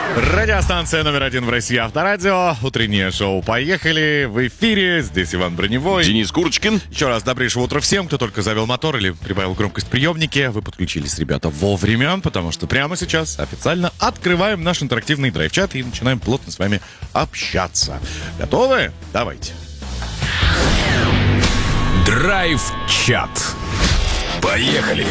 Радиостанция номер 1 в России, Авторадио. Утреннее шоу «Поехали» в эфире. Здесь Иван Броневой. Денис Курочкин. Еще раз добрейшего утра всем, кто только завел мотор или прибавил громкость в приемнике. Вы подключились, ребята, вовремя, потому что прямо сейчас официально открываем наш интерактивный драйв-чат и начинаем плотно с вами общаться. Готовы? Давайте. Драйв-чат. Поехали.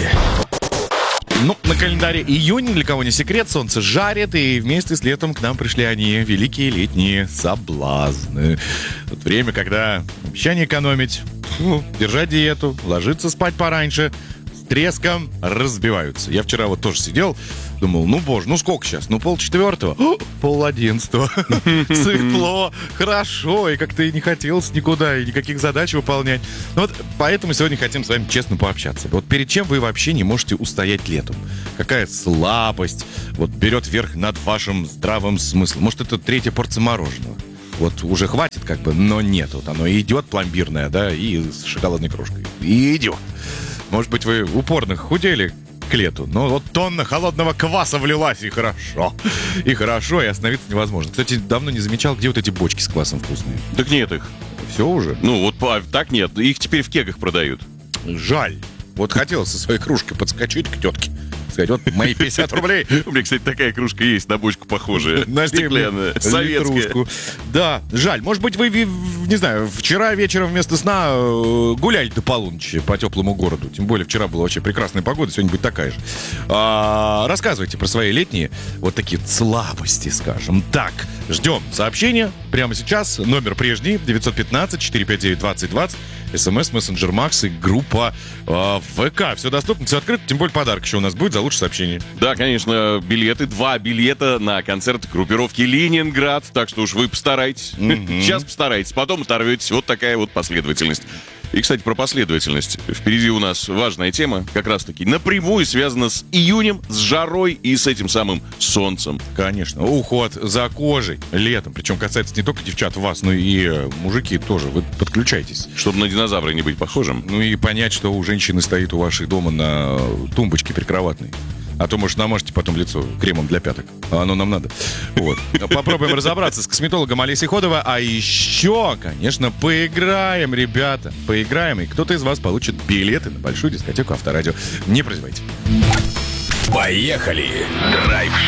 Ну, на календаре июнь, для кого не секрет, солнце жарит, и вместе с летом к нам пришли они, великие летние соблазны. Вот время, когда обещание экономить, держать диету, ложиться спать пораньше, с треском разбиваются. Я вчера вот тоже сидел, думал, ну, боже, ну сколько сейчас? Ну, 10:30, 10:30. Светло, хорошо, и как-то и не хотелось никуда, и никаких задач выполнять. Ну вот, поэтому сегодня хотим с вами честно пообщаться. Вот перед чем вы вообще не можете устоять летом? Какая слабость вот берет верх над вашим здравым смыслом? Может, это 3-я порция мороженого? Вот уже хватит как бы, но нет. Вот оно идет пломбирное, да, и с шоколадной крошкой. И идет. Может быть, вы упорно худели к лету, но вот тонна холодного кваса влилась, и хорошо. И хорошо, и остановиться невозможно. Кстати, давно не замечал, где вот эти бочки с квасом вкусные. Так нет их. Все уже? Ну, вот так нет. Их теперь в кегах продают. Жаль. Вот хотел со своей кружкой подскочить к тетке. Сказать, вот мои 50 рублей. У меня, кстати, такая кружка есть, на бочку похожая. На стеклянная, советская. Да, жаль. Может быть, вы, не знаю, вчера вечером вместо сна гуляли до полуночи по теплому городу. Тем более вчера была вообще прекрасная погода, сегодня будет такая же. Рассказывайте про свои летние вот такие слабости, скажем. Так, ждем сообщения прямо сейчас. Номер прежний, 915-459-2020. СМС, мессенджер Макс и группа ВК. Все доступно, все открыто. Тем более подарок еще у нас будет за лучшее сообщение. Да, конечно, билеты. 2 билета на концерт группировки «Ленинград». Так что уж вы постарайтесь. Сейчас постарайтесь. Потом оторветесь. Вот такая вот последовательность. И, кстати, про последовательность. Впереди у нас важная тема, как раз-таки напрямую связана с июнем, с жарой и с этим самым солнцем. Конечно. Уход за кожей летом. Причем касается не только девчат вас, но и мужики тоже. Вы подключайтесь. Чтобы на динозавра не быть похожим. Ну и понять, что у женщины стоит у вашей дома на тумбочке прикроватной. А то, может, намажете потом лицо кремом для пяток. А оно нам надо. Вот. Попробуем разобраться с косметологом Олесей Ходова. А еще, конечно, поиграем, ребята. Поиграем. И кто-то из вас получит билеты на большую дискотеку Авторадио. Не прозевайте. Поехали! Драйв-шоу